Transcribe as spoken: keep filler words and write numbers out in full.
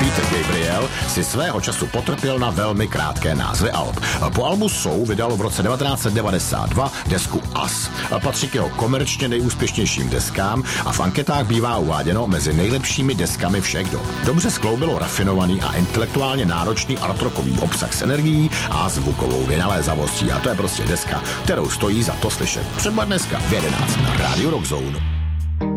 Peter Gabriel si svého času potrpěl na velmi krátké názvy alb. Po albu Soul vydal v roce devatenáct set devadesát dva desku Us. Patří k jeho komerčně nejúspěšnějším deskám a v anketách bývá uváděno mezi nejlepšími deskami všech dob. Dobře skloubilo rafinovaný a intelektuálně náročný artrockový obsah s energií a zvukovou vynalézavostí. A to je prostě deska, kterou stojí za to slyšet. Třeba dneska v jedenáct na Radio Rock Zone.